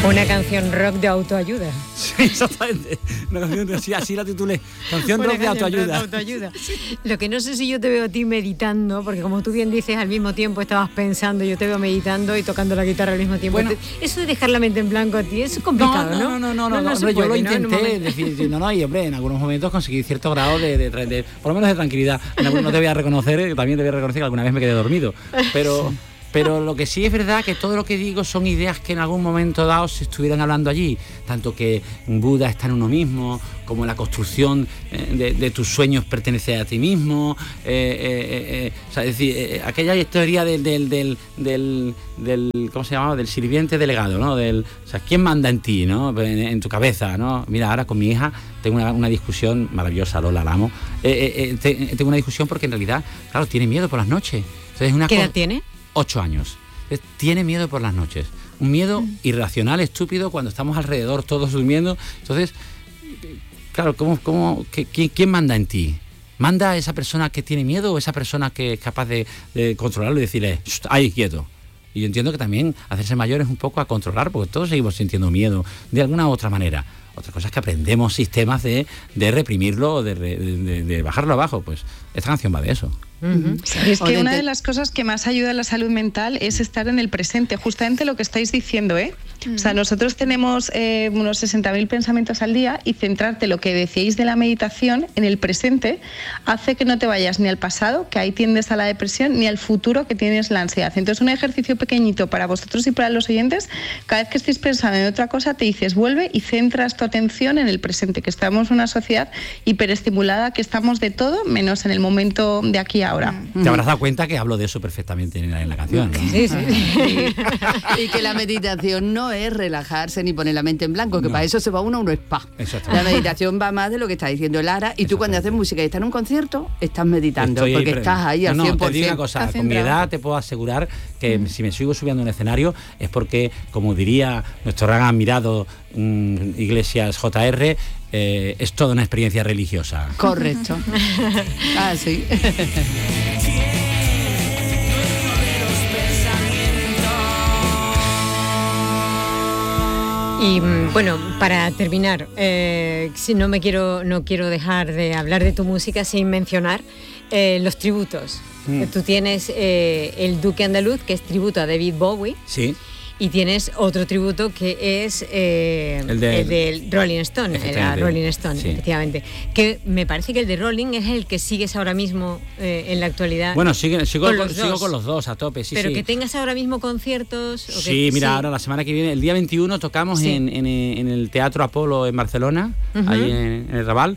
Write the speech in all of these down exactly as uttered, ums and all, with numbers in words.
Una canción rock de autoayuda. Sí, exactamente. Una canción así, así la titulé. Canción Una rock de canción autoayuda. rock de autoayuda. Lo que no sé si yo te veo a ti meditando, porque como tú bien dices, al mismo tiempo estabas pensando, yo te veo meditando y tocando la guitarra al mismo tiempo. Bueno, eso de dejar la mente en blanco a ti es complicado, ¿no? No, no, no, no, no, no, no, no, se hombre, puede, yo lo ¿no? intenté, es decir, no, no, y hombre, en algunos momentos conseguí cierto grado de, de, de, de por lo menos de tranquilidad. En algunos no te voy a reconocer, eh, también te voy a reconocer que alguna vez me quedé dormido, pero... Pero lo que sí es verdad que todo lo que digo son ideas que en algún momento dado se estuvieran hablando allí, tanto que Buda está en uno mismo, como la construcción de, de tus sueños pertenece a ti mismo, eh, eh, eh, o sea, es decir, eh, aquella teoría del, del, del, del, del, ¿cómo se llamaba? Del sirviente delegado, ¿no? Del, o sea, ¿quién manda en ti, ¿no? En, en tu cabeza, ¿no? Mira, ahora con mi hija tengo una, una discusión maravillosa, Lola, la amo, eh, eh, te, tengo una discusión porque en realidad, claro, tiene miedo por las noches. Entonces, una ¿Qué edad co- tiene? Ocho años. Tiene miedo por las noches. Un miedo mm. irracional, estúpido, cuando estamos alrededor todos durmiendo. Entonces, claro, ¿cómo, cómo, qué, quién, ¿quién manda en ti? ¿Manda esa persona que tiene miedo o esa persona que es capaz de, de controlarlo y decirle, ahí, quieto? Y yo entiendo que también hacerse mayor es un poco a controlar, porque todos seguimos sintiendo miedo de alguna u otra manera. Otra cosa es que aprendemos sistemas de, de reprimirlo o de, de, de bajarlo abajo. Pues esta canción va de eso. Uh-huh. Es que una de las cosas que más ayuda a la salud mental es estar en el presente, justamente lo que estáis diciendo, ¿eh? Uh-huh. O sea, nosotros tenemos eh, unos sesenta mil pensamientos al día y centrarte, lo que decíais de la meditación, en el presente, hace que no te vayas ni al pasado, que ahí tiendes a la depresión, ni al futuro, que tienes la ansiedad. Entonces, un ejercicio pequeñito para vosotros y para los oyentes, cada vez que estéis pensando en otra cosa, te dices, vuelve y centras tu atención en el presente, que estamos en una sociedad hiperestimulada, que estamos de todo, menos en el momento de aquí a ahora. Te habrás dado cuenta que hablo de eso perfectamente en la, en la canción, ¿no? Sí, sí. Y que la meditación no es relajarse ni poner la mente en blanco, que no. Para eso se va uno a un spa. La meditación va más de lo que está diciendo Lara, y tú cuando haces música y estás en un concierto, estás meditando, Estoy porque ahí, estás ahí al no, cien por ciento. Te digo una cosa, con mi edad te puedo asegurar que mm. si me sigo subiendo a un escenario es porque, como diría nuestro gran admirado mm, Iglesias J R, Eh, es toda una experiencia religiosa. Correcto. Ah, sí. Y bueno, para terminar, eh, si no me quiero, no quiero dejar de hablar de tu música sin mencionar eh, los tributos. Mm. Tú tienes eh, el Duque Andaluz, que es tributo a David Bowie. Sí. Y tienes otro tributo que es eh, el, de, el del Rolling Stone, el Rolling Stone, sí. Efectivamente. Que me parece que el de Rolling es el que sigues ahora mismo eh, en la actualidad. Bueno, sigue, sigo, con con, los sigo con los dos a tope, sí, Pero sí. que tengas ahora mismo conciertos. ¿O sí, que, mira, sí. ahora la semana que viene, el día veintiuno, tocamos sí. en, en, en el Teatro Apolo en Barcelona, uh-huh. ahí en, en el Raval.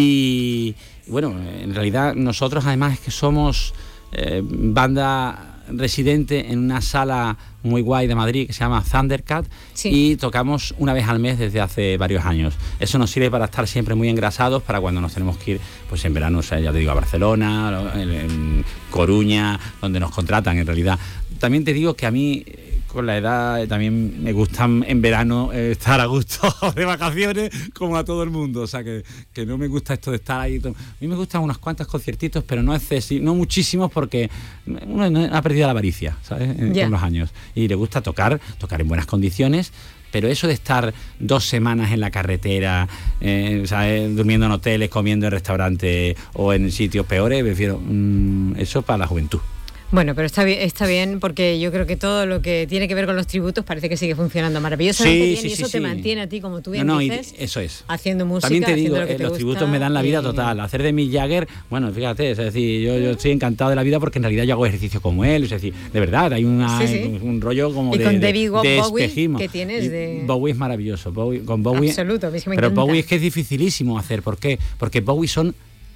Y bueno, en realidad nosotros además es que somos eh, banda residente en una sala muy guay de Madrid que se llama Thundercat, sí. y tocamos una vez al mes desde hace varios años. Eso nos sirve para estar siempre muy engrasados para cuando nos tenemos que ir, pues en verano, o sea, ya te digo, a Barcelona, en, en Coruña, donde nos contratan en realidad. También te digo que a mí, con la edad, también me gusta en verano eh, estar a gusto de vacaciones, como a todo el mundo. O sea, que, que no me gusta esto de estar ahí. A mí me gustan unas cuantas conciertitos, pero no excesivos, no muchísimos, porque uno ha perdido la avaricia, ¿sabes? En, yeah. con los años. Y le gusta tocar, tocar en buenas condiciones. Pero eso de estar dos semanas en la carretera, eh, ¿sabes? Durmiendo en hoteles, comiendo en restaurantes o en sitios peores, prefiero mmm, eso para la juventud. Bueno, pero está bien, está bien, porque yo creo que todo lo que tiene que ver con los tributos parece que sigue funcionando maravillosamente sí, bien, sí, y eso sí, te sí. mantiene a ti, como tú bien no, no, dices, eso es. haciendo música. También te digo, lo que eh, te los gusta, tributos me dan la vida y... total. Hacer de Mick Jagger, bueno, fíjate, es decir, yo, yo estoy encantado de la vida porque en realidad yo hago ejercicio como él, es decir, de verdad, hay una, sí, sí. Un, un rollo como y de, con de, David de Bowie, espejismo. que tienes de... Bowie es maravilloso, Bowie, con Bowie... Absoluto, a mí sí me pero encanta. Bowie es que es dificilísimo hacer, ¿por qué? Porque Bowie son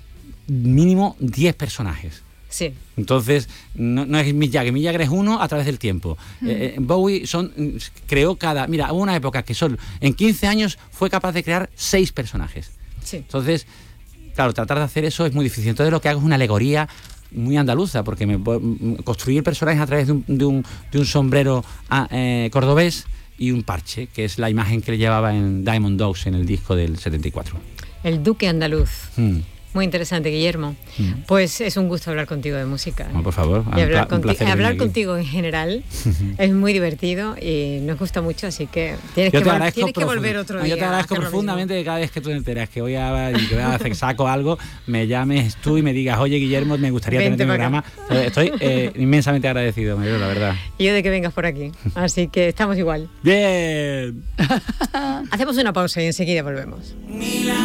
mínimo diez personajes. Sí. Entonces, no, no es Mick Jagger, Mick Jagger es uno a través del tiempo. Mm. Eh, Bowie son, creó cada... Mira, hubo una época que son, en quince años fue capaz de crear seis personajes. Sí. Entonces, claro, tratar de hacer eso es muy difícil. Entonces lo que hago es una alegoría muy andaluza, porque me construir personajes a través de un, de un, de un sombrero ah, eh, cordobés y un parche, que es la imagen que le llevaba en Diamond Dogs en el disco del setenta y cuatro. El Duque Andaluz. Mm. Muy interesante, Guillermo. Mm. Pues es un gusto hablar contigo de música. No, por favor. Y hablar, conti- hablar contigo en general es muy divertido y nos gusta mucho, así que tienes, que, vol- tienes que volver otro no, día. Yo te agradezco profundamente que cada vez que tú te enteras que voy a, y que voy a hacer saco algo, me llames tú y me digas, oye, Guillermo, me gustaría Vente tener un programa. Estoy eh, inmensamente agradecido, Marilo, la verdad. Y yo de que vengas por aquí. Así que estamos igual. Bien. Hacemos una pausa y enseguida volvemos.